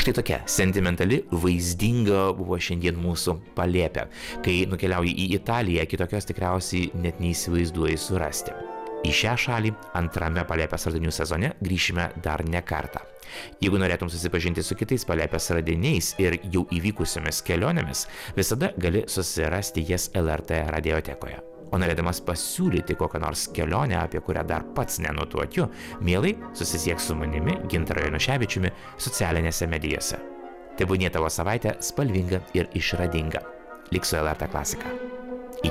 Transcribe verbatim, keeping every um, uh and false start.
Štai tokia sentimentali, vaizdinga buvo šiandien mūsų Palėpė. Kai nukeliauji į Italiją, kitokios tikriausiai net neįsivaizduoji surasti. Į šią šalį antrame Palėpės radinių sezone grįšime dar ne kartą. Jeigu norėtum susipažinti su kitais Palėpės radiniais ir jau įvykusiomis kelionėmis, visada gali susirasti jas L R T radiotekoje. O norėdamas pasiūlyti kokią nors kelionę, apie kurią dar pats nenutuokiu, mielai susisiek su manimi, Gintaru Januševičiumi, socialinėse medijose. Tebūnie tavo savaitė spalvinga ir išradinga. Lik su L R T klasika.